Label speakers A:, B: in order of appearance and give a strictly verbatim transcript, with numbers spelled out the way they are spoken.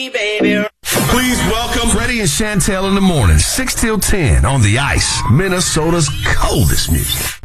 A: Baby.
B: Please welcome Freddie and Chantel in the morning, six till ten on The Ice, Minnesota's coldest music.